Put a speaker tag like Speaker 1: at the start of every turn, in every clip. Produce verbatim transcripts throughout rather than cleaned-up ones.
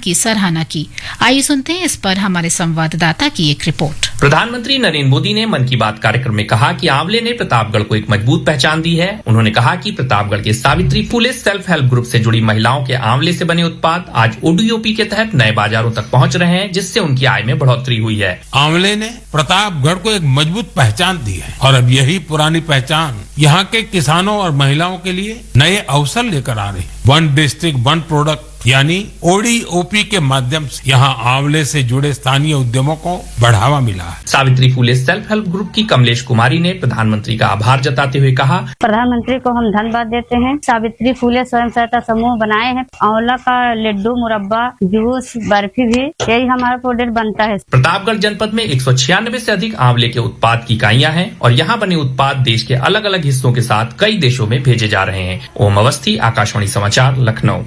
Speaker 1: की सराहना की। आइए सुनते हैं इस पर हमारे संवाददाता की एक रिपोर्ट।
Speaker 2: प्रधानमंत्री नरेंद्र मोदी ने मन की बात कार्यक्रम में कहा कि आंवले ने प्रतापगढ़ को एक मजबूत पहचान दी है। उन्होंने कहा कि प्रतापगढ़ के Savitri Phule self help group से जुड़ी महिलाओं के आंवले से बने उत्पाद आज ओडीओपी के तहत नए बाजारों तक पहुंच रहे हैं, जिससे उनकी आय में बढ़ोतरी हुई है।
Speaker 3: आंवले ने प्रतापगढ़ को एक मजबूत पहचान दी है और अब यही पुरानी पहचान यहाँ के किसानों और महिलाओं के लिए नए अवसर लेकर आ रही है। वन डिस्ट्रिक्ट वन प्रोडक्ट यानी ओडीओपी के माध्यम से यहाँ आंवले से जुड़े स्थानीय उद्यमों को बढ़ावा मिला है।
Speaker 2: Savitri Phule self help group की कमलेश कुमारी ने प्रधानमंत्री का आभार जताते हुए कहा,
Speaker 4: प्रधानमंत्री को हम धन्यवाद देते हैं। सावित्री फुले स्वयं सहायता समूह बनाए हैं। आंवला का लड्डू, मुरब्बा, जूस, बर्फी भी यही हमारा प्रोडक्ट बनता है।
Speaker 2: प्रतापगढ़ जनपद में एक सौ छियानवे से अधिक आंवले के उत्पाद की इकाइयां हैं और यहाँ बने उत्पाद देश के अलग अलग हिस्सों के साथ कई देशों में भेजे जा रहे हैं। ओम अवस्थी, आकाशवाणी समाचार, लखनऊ।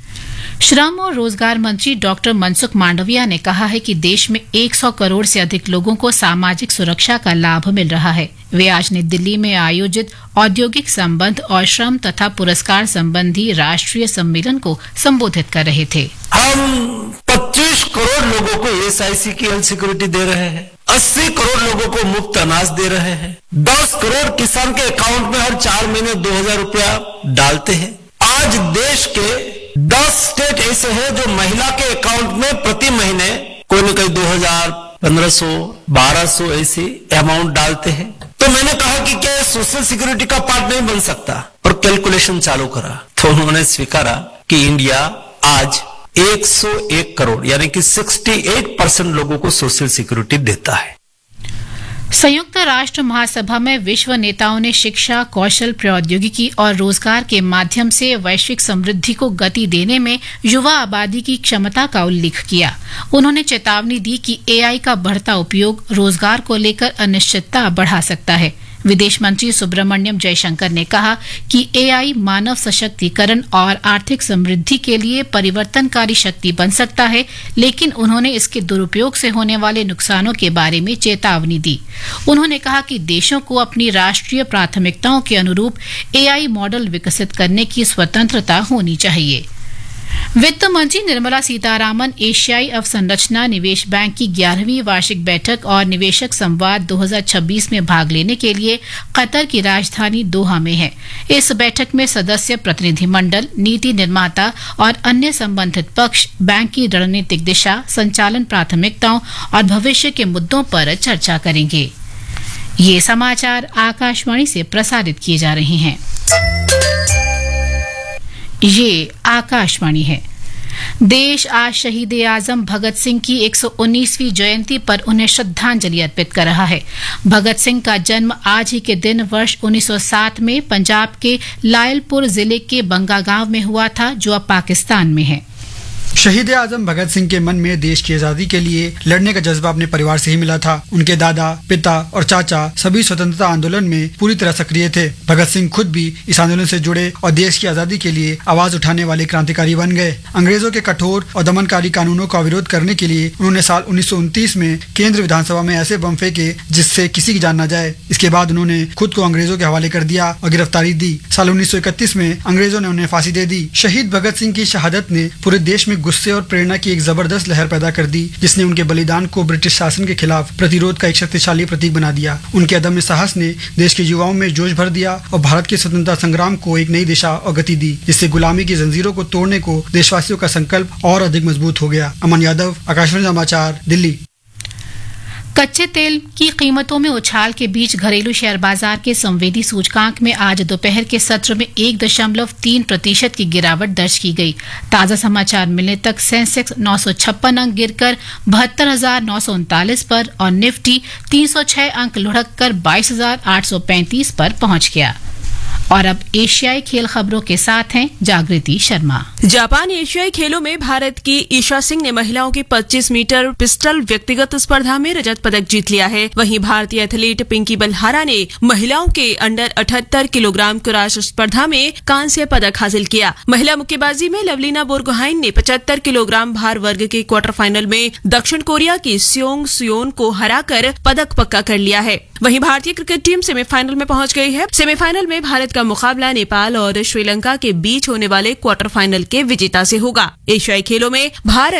Speaker 1: श्रम और रोजगार मंत्री डॉक्टर मनसुख मांडविया ने कहा है कि देश में सौ करोड़ से अधिक लोगों को सामाजिक सुरक्षा का लाभ मिल रहा है। वे आज नई दिल्ली में आयोजित औद्योगिक संबंध और श्रम तथा पुरस्कार संबंधी राष्ट्रीय सम्मेलन को संबोधित कर रहे थे।
Speaker 5: हम पच्चीस करोड़ लोगों को एसआईसी की हेल्थ सिक्योरिटी दे रहे हैं, अस्सी करोड़ लोगों को मुफ्त अनाज दे रहे हैं, दस करोड़ किसान के अकाउंट में हर चार महीने दो हजार रुपया डालते हैं। आज देश के दस स्टेट ऐसे हैं जो महिला के अकाउंट में प्रति महीने कोई न कोई दो हजार, पंद्रह सौ, बारह सौ ऐसी अमाउंट डालते हैं। तो मैंने कहा कि क्या सोशल सिक्योरिटी का पार्ट नहीं बन सकता, और कैलकुलेशन चालू करा तो उन्होंने स्वीकारा कि इंडिया आज एक सौ एक करोड़ यानी कि अड़सठ परसेंट लोगों को सोशल सिक्योरिटी देता है।
Speaker 1: संयुक्त राष्ट्र महासभा में विश्व नेताओं ने शिक्षा, कौशल, प्रौद्योगिकी और रोजगार के माध्यम से वैश्विक समृद्धि को गति देने में युवा आबादी की क्षमता का उल्लेख किया। उन्होंने चेतावनी दी कि एआई का बढ़ता उपयोग रोजगार को लेकर अनिश्चितता बढ़ा सकता है। विदेश मंत्री सुब्रमण्यम जयशंकर ने कहा कि एआई मानव सशक्तिकरण और आर्थिक समृद्धि के लिए परिवर्तनकारी शक्ति बन सकता है, लेकिन उन्होंने इसके दुरुपयोग से होने वाले नुकसानों के बारे में चेतावनी दी। उन्होंने कहा कि देशों को अपनी राष्ट्रीय प्राथमिकताओं के अनुरूप एआई मॉडल विकसित करने की स्वतंत्रता होनी चाहिए। वित्त मंत्री निर्मला सीतारामन एशियाई अवसंरचना निवेश बैंक की ग्यारहवीं वार्षिक बैठक और निवेशक संवाद दो हजार छब्बीस में भाग लेने के लिए कतर की राजधानी दोहा में है। इस बैठक में सदस्य प्रतिनिधिमंडल, नीति निर्माता और अन्य संबंधित पक्ष बैंक की रणनीतिक दिशा, संचालन प्राथमिकताओं और भविष्य के मुद्दों पर चर्चा करेंगे। ये समाचार आकाशवाणी से प्रसारित किए जा रहे हैं। ये आकाशवाणी है। देश आज शहीद आजम भगत सिंह की एक सौ उन्नीसवीं जयंती पर उन्हें श्रद्धांजलि अर्पित कर रहा है। भगत सिंह का जन्म आज ही के दिन वर्ष उन्नीस सौ सात में पंजाब के लायलपुर जिले के बंगा गांव में हुआ था, जो अब पाकिस्तान में है।
Speaker 6: शहीद आजम भगत सिंह के मन में देश की आजादी के लिए लड़ने का जज्बा अपने परिवार से ही मिला था। उनके दादा, पिता और चाचा सभी स्वतंत्रता आंदोलन में पूरी तरह सक्रिय थे। भगत सिंह खुद भी इस आंदोलन से जुड़े और देश की आजादी के लिए आवाज उठाने वाले क्रांतिकारी बन गए। अंग्रेजों के कठोर और दमनकारी कानूनों का विरोध करने के लिए उन्होंने साल उन्नीस सौ उनतीस में केंद्र विधानसभा में ऐसे बम फेंके जिससे किसी की जान न जाए। इसके बाद उन्होंने खुद को अंग्रेजों के हवाले कर दिया और गिरफ्तारी दी। साल उन्नीस सौ इकतीस में अंग्रेजों ने उन्हें फांसी दे दी। शहीद भगत सिंह की शहादत ने पूरे देश में गुस्से और प्रेरणा की एक जबरदस्त लहर पैदा कर दी, जिसने उनके बलिदान को ब्रिटिश शासन के खिलाफ प्रतिरोध का एक शक्तिशाली प्रतीक बना दिया। उनके अदम्य साहस ने देश के युवाओं में जोश भर दिया और भारत के स्वतंत्रता संग्राम को एक नई दिशा और गति दी, जिससे गुलामी की जंजीरों को तोड़ने को देशवासियों का संकल्प और अधिक मजबूत हो गया। अमन यादव, आकाशवाणी समाचार, दिल्ली।
Speaker 1: कच्चे तेल की कीमतों में उछाल के बीच घरेलू शेयर बाजार के संवेदी सूचकांक में आज दोपहर के सत्र में एक दशमलव तीन प्रतिशत की गिरावट दर्ज की गई। ताजा समाचार मिलने तक सेंसेक्स नौ सौ छप्पन अंक गिरकर बहत्तर हजार नौ सौ उनतालीस पर और निफ्टी तीन सौ छह अंक लुढ़क कर बाईस हजार आठ सौ पैंतीस पर पहुंच गया। और अब एशियाई खेल खबरों के साथ हैं जागृति शर्मा।
Speaker 7: जापान एशियाई खेलों में भारत की ईशा सिंह ने महिलाओं की पच्चीस मीटर पिस्टल व्यक्तिगत स्पर्धा में रजत पदक जीत लिया है। वहीं भारतीय एथलीट पिंकी बलहारा ने महिलाओं के अंडर अठहत्तर किलोग्राम कुराश स्पर्धा में कांस्य पदक हासिल किया। महिला मुक्केबाजी में लवलीना बोरगोहाइन ने पचहत्तर किलोग्राम भार वर्ग के क्वार्टर फाइनल में दक्षिण कोरिया की स्योंग सुयोन को हराकर पदक पक्का कर लिया है। वहीं भारतीय क्रिकेट टीम सेमीफाइनल में पहुंच गई है। सेमीफाइनल में भारत का मुकाबला नेपाल और श्रीलंका के बीच होने वाले क्वार्टर फाइनल के विजेता से होगा। एशियाई खेलों में भारत